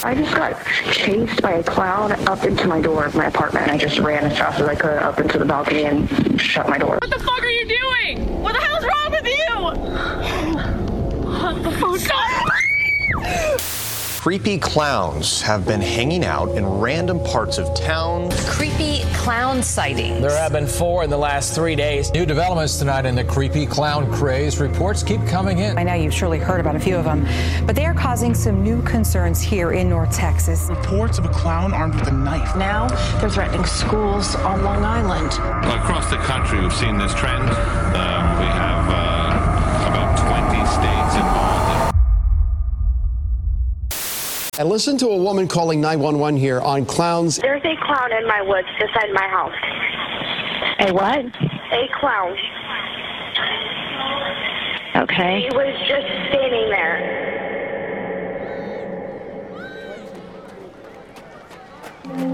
I just got chased by a clown up into my door of my apartment. I just ran as fast as I could up into the balcony and shut my door. What the fuck are you doing? What the hell's wrong with you? What the fuck? Stop! Creepy clowns have been hanging out in random parts of town. Creepy clown sightings. There have been 4 in the last 3 days. New developments tonight in the creepy clown craze. Reports keep coming in. I know you've surely heard about a few of them, but they are causing some new concerns here in North Texas. Reports of a clown armed with a knife. Now they're threatening schools on Long Island. Across the country, we've seen this trend. We have about 20 states involved. And listen to a woman calling 911 here on clowns. There's a clown in my woods beside my house. A what? A clown. Okay. He was just standing there.